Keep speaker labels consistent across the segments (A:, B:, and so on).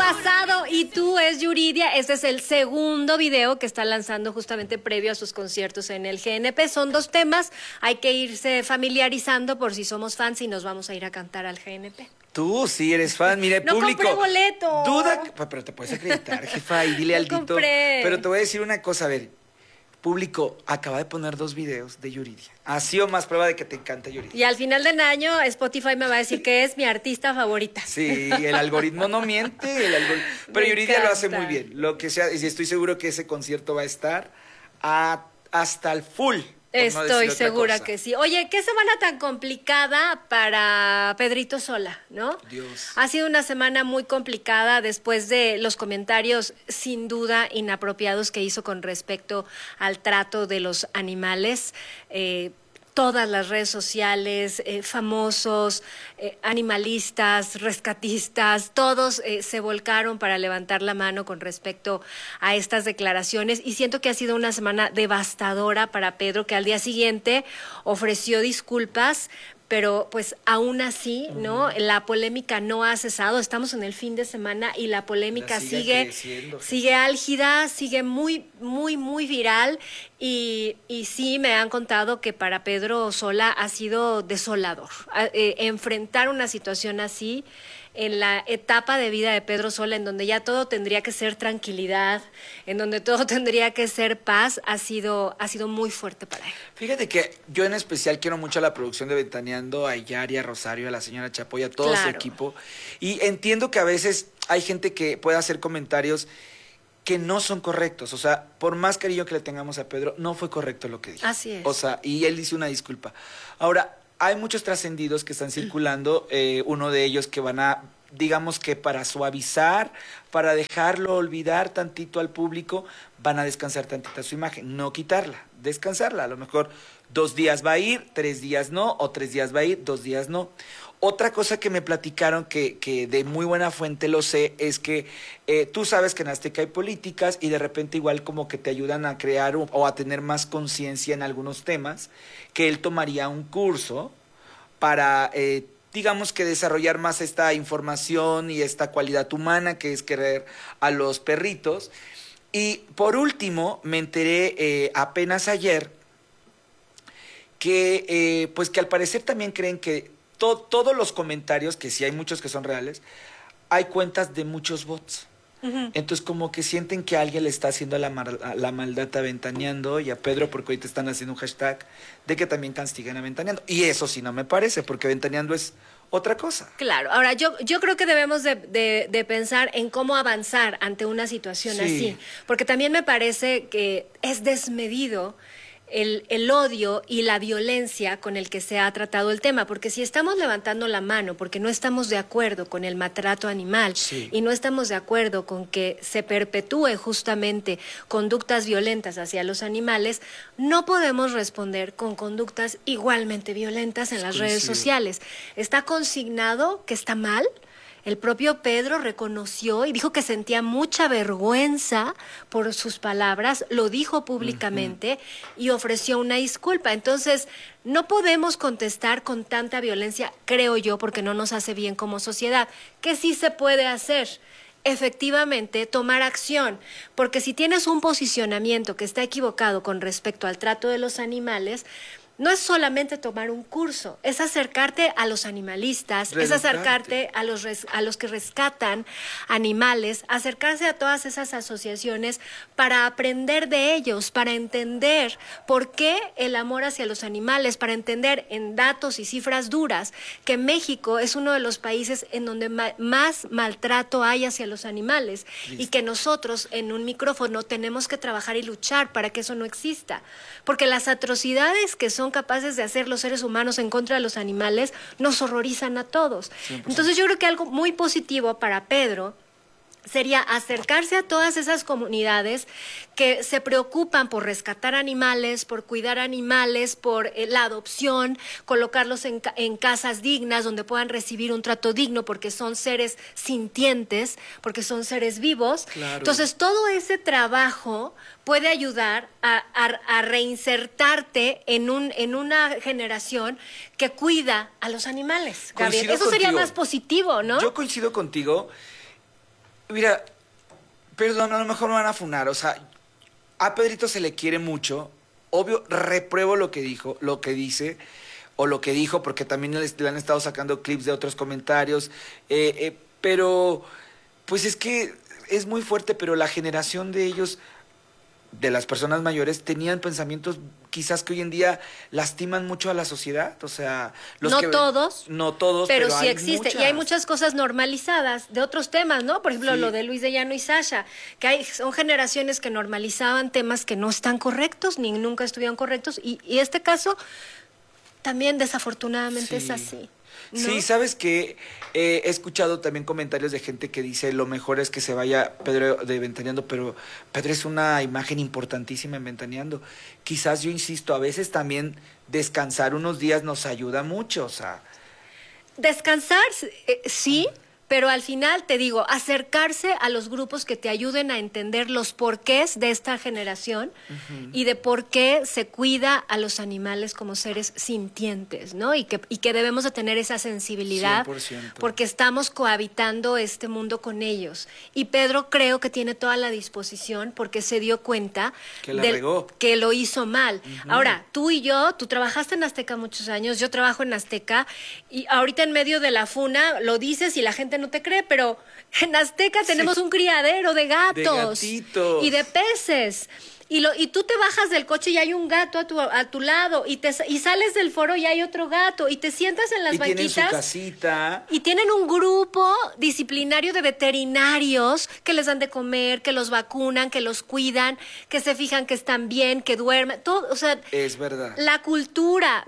A: pasado y tú es Yuridia. Este es el segundo video que está lanzando justamente previo a sus conciertos en el GNP. Son 2 temas, hay que irse familiarizando por si somos fans y nos vamos a ir a cantar al GNP.
B: Tú sí eres fan, mire,
A: no
B: público.
A: No compré boleto.
B: Duda, pero te puedes acreditar, jefa, y dile
A: no
B: aldito.
A: Compré.
B: Pero te voy a decir una cosa, a ver. Público, acaba de poner 2 videos de Yuridia. Así o más prueba de que te encanta Yuridia.
A: Y al final del año Spotify me va a decir que es mi artista favorita.
B: Sí, el algoritmo no miente. Pero Yuridia lo hace muy bien. Lo que sea, y estoy seguro que ese concierto va a estar hasta el full.
A: Estoy segura que sí. Oye, qué semana tan complicada para Pedrito Sola, ¿no?
B: Dios.
A: Ha sido una semana muy complicada después de los comentarios sin duda inapropiados que hizo con respecto al trato de los animales. Todas las redes sociales, famosos, animalistas, rescatistas, todos se volcaron para levantar la mano con respecto a estas declaraciones y siento que ha sido una semana devastadora para Pedro, que al día siguiente ofreció disculpas, pero pues aún así, ¿no? La polémica no ha cesado, estamos en el fin de semana y la polémica sigue álgida, sigue muy, muy, muy viral y sí me han contado que para Pedro Sola ha sido desolador. Enfrentar una situación así en la etapa de vida de Pedro Sola, en donde ya todo tendría que ser tranquilidad, en donde todo tendría que ser paz, ha sido muy fuerte para él.
B: Fíjate que yo en especial quiero mucho a la producción de Ventaneando, a Yari, a Rosario, a la señora Chapoy, a todo su equipo. Y entiendo que a veces hay gente que puede hacer comentarios que no son correctos. O sea, por más cariño que le tengamos a Pedro, no fue correcto lo que dijo.
A: Así es.
B: O sea, y él dice una disculpa. Ahora, hay muchos trascendidos que están circulando, uno de ellos que van a, digamos que para suavizar, para dejarlo olvidar tantito al público, van a descansar tantita su imagen, no quitarla, descansarla. A lo mejor 2 días va a ir, 3 días no, o 3 días va a ir, 2 días no. Otra cosa que me platicaron, que de muy buena fuente lo sé, es que tú sabes que en Azteca hay políticas y de repente igual como que te ayudan a crear o a tener más conciencia en algunos temas, que él tomaría un curso para, digamos que desarrollar más esta información y esta cualidad humana que es querer a los perritos. Y por último, me enteré apenas ayer que, pues que al parecer también creen que todos los comentarios, que sí hay muchos que son reales, hay cuentas de muchos bots. Entonces como que sienten que alguien le está haciendo la maldad a Ventaneando y a Pedro, porque ahorita están haciendo un hashtag de que también castiguen a Ventaneando. Y eso sí no me parece, porque Ventaneando es otra cosa.
A: Claro, ahora yo creo que debemos de pensar en cómo avanzar ante una situación así, porque también me parece que es desmedido el odio y la violencia con el que se ha tratado el tema, porque si estamos levantando la mano porque no estamos de acuerdo con el maltrato animal y no estamos de acuerdo con que se perpetúe justamente conductas violentas hacia los animales, no podemos responder con conductas igualmente violentas en las redes sociales. Está consignado que está mal. El propio Pedro reconoció y dijo que sentía mucha vergüenza por sus palabras, lo dijo públicamente y ofreció una disculpa. Entonces, no podemos contestar con tanta violencia, creo yo, porque no nos hace bien como sociedad. ¿Qué sí se puede hacer? Efectivamente, tomar acción, porque si tienes un posicionamiento que está equivocado con respecto al trato de los animales, no es solamente tomar un curso, es acercarte a los animalistas, es acercarte a los que rescatan animales, acercarse a todas esas asociaciones para aprender de ellos, para entender por qué el amor hacia los animales, para entender en datos y cifras duras que México es uno de los países en donde más maltrato hay hacia los animales y que nosotros en un micrófono tenemos que trabajar y luchar para que eso no exista, porque las atrocidades que son capaces de hacer los seres humanos en contra de los animales nos horrorizan a todos. 100%. Entonces yo creo que algo muy positivo para Pedro sería acercarse a todas esas comunidades que se preocupan por rescatar animales, por cuidar animales, por la adopción, colocarlos en casas dignas donde puedan recibir un trato digno porque son seres sintientes, porque son seres vivos.
B: Claro.
A: Entonces todo ese trabajo puede ayudar a reinsertarte en una generación que cuida a los animales, Gabriel. Eso sería más positivo, ¿no?
B: Yo coincido contigo. Mira, perdón, a lo mejor me van a funar, o sea, a Pedrito se le quiere mucho, obvio, repruebo lo que dijo, lo que dice, o lo que dijo, porque también le han estado sacando clips de otros comentarios, pero, pues es que es muy fuerte, pero la generación de ellos, de las personas mayores, tenían pensamientos quizás que hoy en día lastiman mucho a la sociedad, o sea,
A: no todos,
B: no todos,
A: pero sí
B: hay
A: existe.
B: muchas.
A: Y hay muchas cosas normalizadas de otros temas, ¿no? Por ejemplo,
B: Sí.
A: lo de Luis de Llano y Sasha, que son generaciones que normalizaban temas que no están correctos, ni nunca estuvieron correctos, y este caso también desafortunadamente
B: Sí.
A: es así. ¿no?
B: Sí, sabes que he escuchado también comentarios de gente que dice lo mejor es que se vaya Pedro de Ventaneando, pero Pedro es una imagen importantísima en Ventaneando. Quizás yo insisto, a veces también descansar unos días nos ayuda mucho, o sea,
A: Descansar, sí, pero al final te digo, acercarse a los grupos que te ayuden a entender los porqués de esta generación y de por qué se cuida a los animales como seres sintientes, ¿no? Y que debemos de tener esa sensibilidad
B: 100%.
A: porque estamos cohabitando este mundo con ellos. Y Pedro creo que tiene toda la disposición porque se dio cuenta
B: Que la regó.
A: que lo hizo mal. Ahora, tú y yo, tú trabajaste en Azteca muchos años, yo trabajo en Azteca y ahorita en medio de la funa lo dices y la gente no te cree, pero en Azteca tenemos un criadero de gatos
B: gatitos.
A: y de peces. Y tú te bajas del coche y hay un gato a tu lado y sales del foro y hay otro gato y te sientas en las
B: y tienen su
A: banquitas
B: casita.
A: y tienen un grupo disciplinario de veterinarios que les dan de comer, que los vacunan, que los cuidan, que se fijan que están bien, que duermen, todo, o sea,
B: Es verdad.
A: la cultura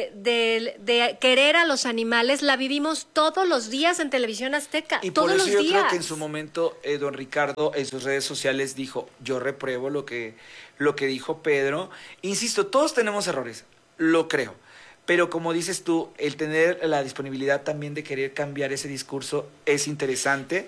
A: de querer a los animales la vivimos todos los días en Televisión Azteca,
B: Y
A: todos
B: por eso
A: los
B: yo
A: días.
B: creo que en su momento don Ricardo en sus redes sociales dijo, yo repruebo lo que dijo Pedro. Insisto, todos tenemos errores, lo creo. Pero como dices tú, el tener la disponibilidad también de querer cambiar ese discurso es interesante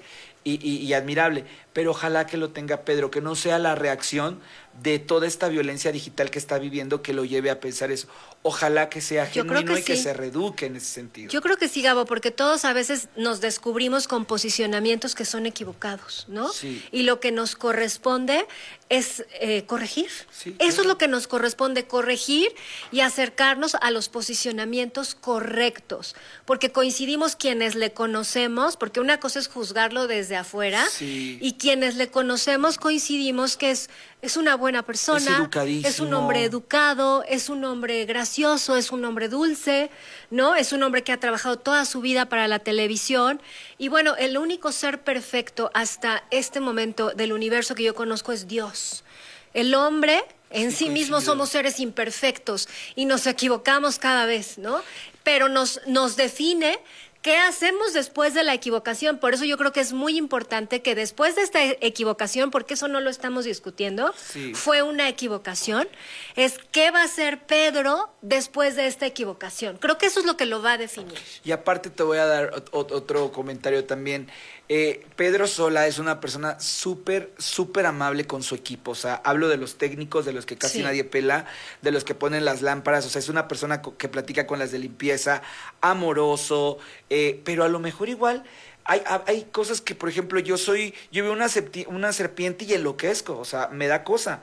B: y admirable. Pero ojalá que lo tenga Pedro, que no sea la reacción de toda esta violencia digital que está viviendo que lo lleve a pensar eso. Ojalá que sea
A: Yo creo
B: genuino
A: que
B: y que
A: sí.
B: se reduzca en ese sentido.
A: Yo creo que sí, Gabo, porque todos a veces nos descubrimos con posicionamientos que son equivocados, ¿no?
B: Sí.
A: Y lo que nos corresponde es corregir.
B: Sí,
A: Eso es
B: claro.
A: lo que nos corresponde, corregir y acercarnos a los posicionamientos correctos. Porque coincidimos quienes le conocemos, porque una cosa es juzgarlo desde afuera,
B: Sí.
A: y quienes le conocemos coincidimos que es una buena persona,
B: educadísimo.
A: es un hombre educado, es un hombre gracioso, es un hombre dulce, ¿no? Es un hombre que ha trabajado toda su vida para la televisión. Y bueno, el único ser perfecto hasta este momento del universo que yo conozco es Dios. El hombre en sí mismo
B: coincido.
A: somos seres imperfectos y nos equivocamos cada vez, ¿no? Pero nos define. ¿Qué hacemos después de la equivocación? Por eso yo creo que es muy importante que después de esta equivocación, porque eso no lo estamos discutiendo,
B: Sí.
A: fue una equivocación, es qué va a hacer Pedro después de esta equivocación. Creo que eso es lo que lo va a definir.
B: Y aparte te voy a dar otro comentario también. Pedro Sola es una persona súper, súper amable con su equipo. O sea, hablo de los técnicos, de los que casi
A: Sí.
B: nadie pela, de los que ponen las lámparas. O sea, es una persona que platica con las de limpieza, amoroso, pero a lo mejor igual hay cosas que, por ejemplo, yo veo una serpiente y enloquezco. O sea, me da cosa.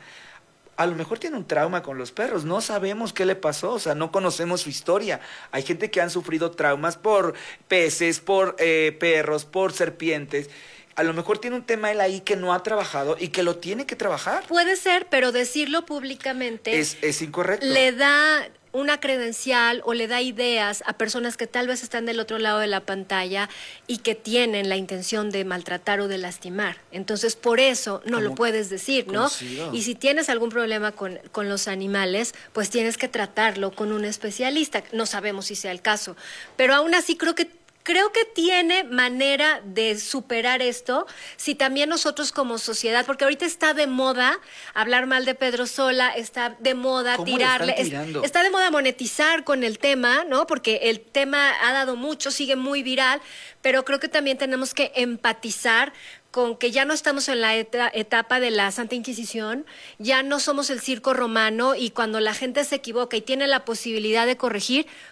B: A lo mejor tiene un trauma con los perros, no sabemos qué le pasó, o sea, no conocemos su historia. Hay gente que han sufrido traumas por peces, por perros, por serpientes. A lo mejor tiene un tema él ahí que no ha trabajado y que lo tiene que trabajar.
A: Puede ser, pero decirlo públicamente
B: Es incorrecto.
A: le da una credencial o le da ideas a personas que tal vez están del otro lado de la pantalla y que tienen la intención de maltratar o de lastimar. Entonces, por eso no lo
B: ¿Cómo?
A: puedes decir, ¿no?
B: Coincido.
A: Y si tienes algún problema con los animales, pues tienes que tratarlo con un especialista. No sabemos si sea el caso, pero aún así creo que tiene manera de superar esto si también nosotros como sociedad, porque ahorita está de moda hablar mal de Pedro Sola, está de moda
B: ¿Cómo le
A: tirarle,
B: están tirando?
A: está de moda monetizar con el tema, ¿no? Porque el tema ha dado mucho, sigue muy viral, pero creo que también tenemos que empatizar con que ya no estamos en la etapa de la Santa Inquisición, ya no somos el circo romano y cuando la gente se equivoca y tiene la posibilidad de corregir,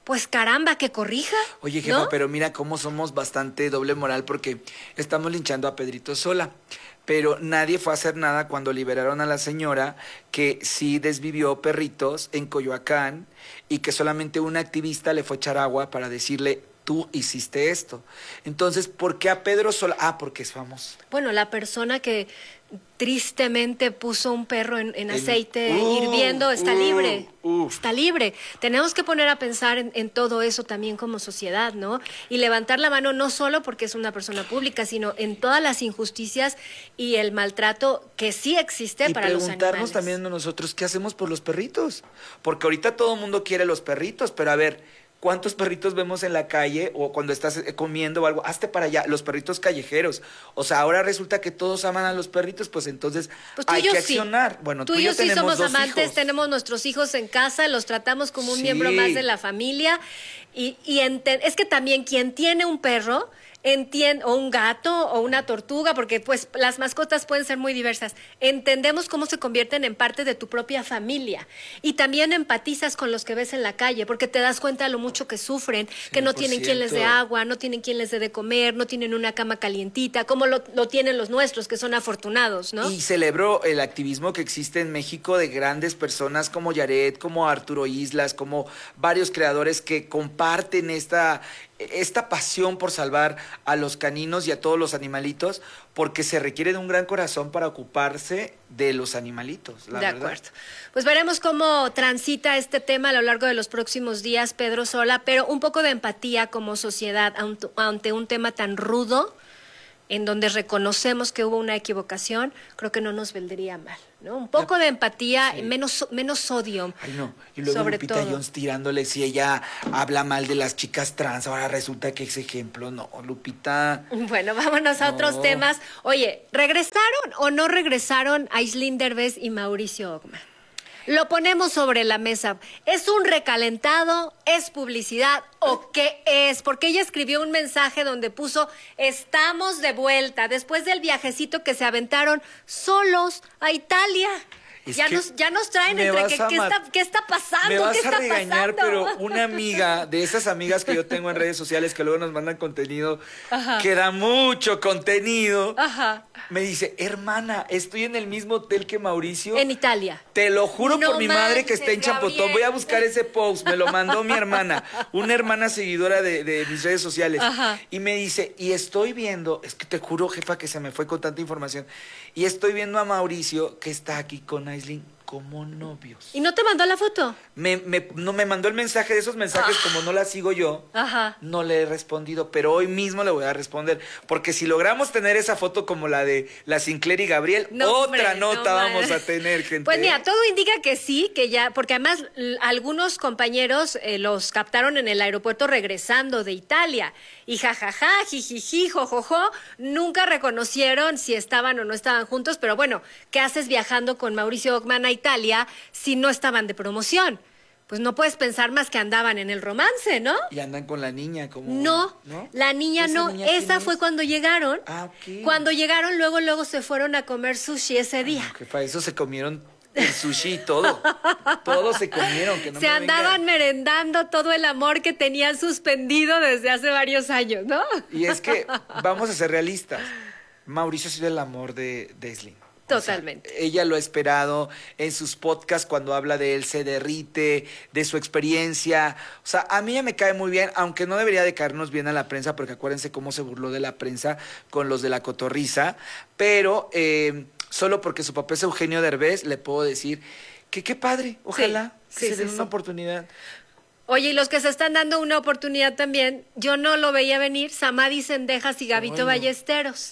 A: pues caramba, que corrija.
B: Oye, jefa,
A: ¿no?
B: pero mira cómo somos bastante doble moral porque estamos linchando a Pedrito Sola. Pero nadie fue a hacer nada cuando liberaron a la señora que sí desvivió perritos en Coyoacán y que solamente una activista le fue a echar agua para decirle, tú hiciste esto. Entonces, ¿por qué a Pedro Sola? Ah, porque es famoso.
A: Bueno, la persona que tristemente puso un perro en aceite hirviendo está libre. Está libre. Tenemos que poner a pensar en todo eso también como sociedad, ¿no? Y levantar la mano no solo porque es una persona pública, sino en todas las injusticias y el maltrato que sí existe para los animales.
B: Y preguntarnos también a nosotros qué hacemos por los perritos. Porque ahorita todo el mundo quiere los perritos, pero a ver, ¿cuántos perritos vemos en la calle o cuando estás comiendo o algo? Hazte para allá, los perritos callejeros. O sea, ahora resulta que todos aman a los perritos, pues entonces
A: pues
B: hay que accionar. Bueno,
A: tú y yo sí
B: tenemos
A: somos amantes,
B: hijos.
A: tenemos nuestros hijos en casa, los tratamos como un miembro más de la familia. Es que también quien tiene un perro o un gato o una tortuga, porque pues las mascotas pueden ser muy diversas. Entendemos cómo se convierten en parte de tu propia familia y también empatizas con los que ves en la calle, porque te das cuenta de lo mucho que sufren, que no tienen quien les dé agua, no tienen quien les dé de comer, no tienen una cama calientita, como lo tienen los nuestros, que son afortunados, ¿no?
B: Y celebro el activismo que existe en México de grandes personas como Yaret, como Arturo Islas, como varios creadores que comparten esta pasión por salvar a los caninos y a todos los animalitos, porque se requiere de un gran corazón para ocuparse de los animalitos, la verdad.
A: De acuerdo. Pues veremos cómo transita este tema a lo largo de los próximos días, Pedro Sola, pero un poco de empatía como sociedad ante un tema tan rudo, en donde reconocemos que hubo una equivocación, creo que no nos vendría mal, ¿no? Un poco de empatía, menos odio.
B: Ay, no. Y luego
A: sobre
B: Lupita
A: todo.
B: Jones tirándole si ella habla mal de las chicas trans, ahora resulta que ese ejemplo, no, Lupita.
A: Bueno, vámonos a otros temas. Oye, ¿regresaron o no regresaron Aislinn Derbez y Mauricio Ockman? Lo ponemos sobre la mesa. ¿Es un recalentado? ¿Es publicidad? ¿O qué es? Porque ella escribió un mensaje donde puso, estamos de vuelta, después del viajecito que se aventaron solos a Italia. Ya nos traen entre ¿qué está pasando?
B: Me vas
A: ¿Qué
B: a
A: está
B: regañar,
A: pasando?
B: pero una amiga de esas amigas que yo tengo en redes sociales que luego nos mandan contenido, que da mucho contenido, me dice, hermana, estoy en el mismo hotel que Mauricio.
A: En Italia.
B: Te lo juro
A: No
B: por mi madre que está en
A: manches,
B: Champotón.
A: Gabriel.
B: Voy a buscar ese post. Me lo mandó mi hermana. Una hermana seguidora de mis redes sociales. Y me dice, y estoy viendo, es que te juro, jefa, que se me fue con tanta información. Y estoy viendo a Mauricio que está aquí con Aislinn como novios.
A: ¿Y no te mandó la foto?
B: No me mandó el mensaje, de esos mensajes, como no la sigo yo, no le he respondido, pero hoy mismo le voy a responder, porque si logramos tener esa foto como la de la Sinclair y Gabriel, otra nota vamos a tener, gente.
A: Pues mira, todo indica que sí, que ya, porque además algunos compañeros los captaron en el aeropuerto regresando de Italia, y jajaja, jijiji, jojojo, nunca reconocieron si estaban o no estaban juntos, pero bueno, ¿qué haces viajando con Mauricio Ockman a Italia si no estaban de promoción? Pues no puedes pensar más que andaban en el romance, ¿no?
B: Y andan con la niña, como...
A: No, la niña no. Esa fue cuando llegaron.
B: Ok.
A: Cuando llegaron, luego se fueron a comer sushi ese día.
B: Que para eso se comieron el sushi y todo. Todo se comieron. Que no
A: se
B: me
A: andaban
B: vengan.
A: merendando todo el amor que tenían suspendido desde hace varios años, ¿no?
B: Y es que, vamos a ser realistas, Mauricio ha sido el amor de Aislinn.
A: Totalmente.
B: O sea, ella lo ha esperado en sus podcasts cuando habla de él, se derrite, de su experiencia. O sea, a mí ya me cae muy bien, aunque no debería de caernos bien a la prensa, porque acuérdense cómo se burló de la prensa con los de la cotorriza. Pero solo porque su papá es Eugenio Derbez, le puedo decir que qué padre. Ojalá se den una oportunidad.
A: Oye, y los que se están dando una oportunidad también, yo no lo veía venir, Samadhi Sendejas y Gabito Ballesteros.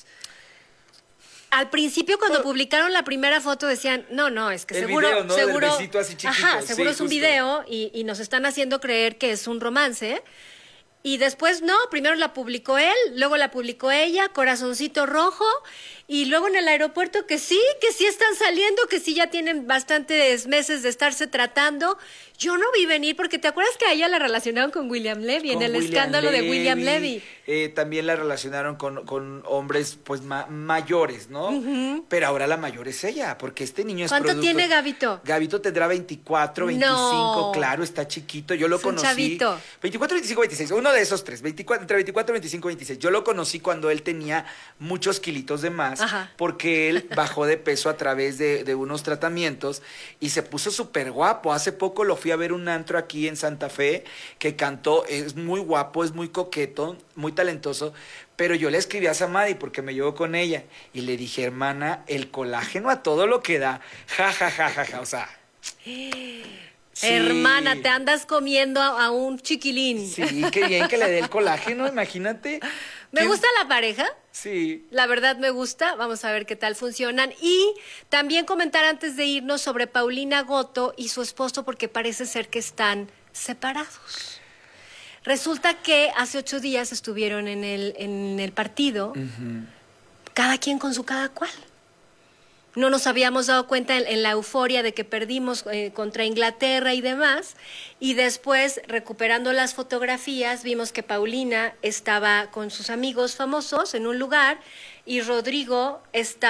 A: Al principio, cuando publicaron la primera foto, decían, no, es que
B: el
A: seguro...
B: video, ¿no?
A: seguro
B: Del besito así chiquito.
A: Ajá, seguro
B: sí,
A: es un
B: justo.
A: video y nos están haciendo creer que es un romance. Y después no, primero la publicó él, luego la publicó ella, corazoncito rojo, y luego en el aeropuerto que sí están saliendo, que sí ya tienen bastantes meses de estarse tratando. Yo no vi venir porque ¿te acuerdas que a ella la relacionaron con William Levy, en el escándalo de William Levy?
B: También la relacionaron con hombres pues mayores, ¿no? Pero ahora la mayor es ella, porque este niño es
A: ¿Cuánto tiene Gabito?
B: Gabito tendrá 24, 25,
A: No.
B: claro, está chiquito. Yo lo conocí.
A: Chavito.
B: 24, 25, 26, uno de esos tres, entre 24, 25, 26. Yo lo conocí cuando él tenía muchos kilitos de más,
A: Ajá.
B: porque él bajó de peso a través de unos tratamientos y se puso súper guapo. Hace poco lo fui a ver un antro aquí en Santa Fe que cantó, es muy guapo, es muy coqueto, muy talentoso, pero yo le escribí a Samadi porque me llevo con ella y le dije, hermana, el colágeno a todo lo que da, ja, ja, ja, ja, ja, o sea... Sí.
A: Hermana, te andas comiendo a un chiquilín.
B: Sí, qué bien que le dé el colágeno, imagínate.
A: Me gusta la pareja.
B: Sí.
A: La verdad me gusta, vamos a ver qué tal funcionan. Y también comentar antes de irnos sobre Paulina Goto y su esposo, porque parece ser que están separados. Resulta que hace 8 días estuvieron en el partido, cada quien con su cada cual. No nos habíamos dado cuenta en la euforia de que perdimos contra Inglaterra y demás. Y después, recuperando las fotografías, vimos que Paulina estaba con sus amigos famosos en un lugar y Rodrigo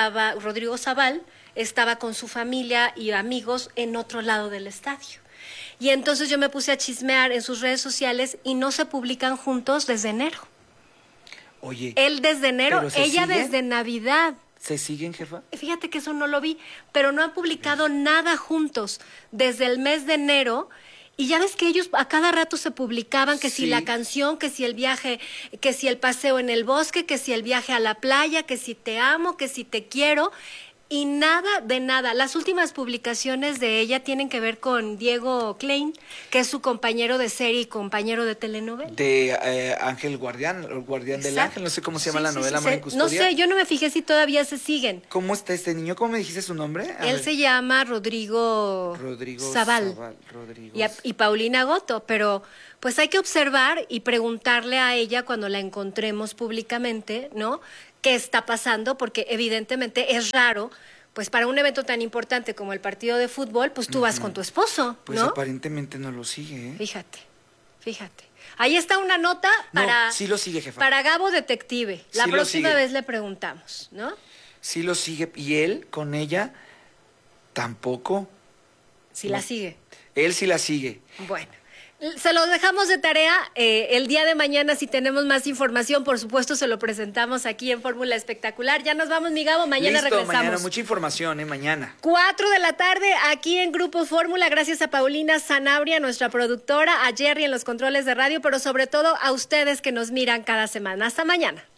A: Zabal estaba con su familia y amigos en otro lado del estadio. Y entonces yo me puse a chismear en sus redes sociales y no se publican juntos desde enero.
B: Oye.
A: Él desde enero, ella
B: sigue?
A: desde Navidad.
B: ¿Se siguen, jefa?
A: Fíjate que eso no lo vi, pero no han publicado nada juntos desde el mes de enero. Y ya ves que ellos a cada rato se publicaban que si la canción, que si el viaje, que si el paseo en el bosque, que si el viaje a la playa, que si te amo, que si te quiero. Y nada de nada. Las últimas publicaciones de ella tienen que ver con Diego Klein, que es su compañero de serie y compañero de telenovela.
B: De Ángel Guardián, el Guardián del Ángel, no sé cómo se llama la novela, Amor en Custodia.
A: No sé, yo no me fijé si todavía se siguen.
B: ¿Cómo está este niño? ¿Cómo me dijiste su nombre?
A: Él se llama Rodrigo Zabal. Y Paulina Goto, pero pues hay que observar y preguntarle a ella cuando la encontremos públicamente, ¿no? ¿Qué está pasando? Porque evidentemente es raro, pues para un evento tan importante como el partido de fútbol, pues tú vas con tu esposo, ¿no?
B: Pues aparentemente no lo sigue, ¿eh?
A: Fíjate. Ahí está una nota para...
B: No, sí lo sigue, jefa.
A: Para Gabo Detective. La
B: sí
A: próxima vez le preguntamos, ¿no?
B: Sí lo sigue. ¿Y él con ella tampoco?
A: Sí la sigue.
B: Él sí la sigue.
A: Bueno. Se lo dejamos de tarea. El día de mañana, si tenemos más información, por supuesto, se lo presentamos aquí en Fórmula Espectacular. Ya nos vamos, mi Gabo. Mañana regresamos.
B: Mañana mucha información, mañana.
A: 4 de la tarde, aquí en Grupo Fórmula. Gracias a Paulina Sanabria, nuestra productora, a Jerry en los controles de radio, pero sobre todo a ustedes que nos miran cada semana. Hasta mañana.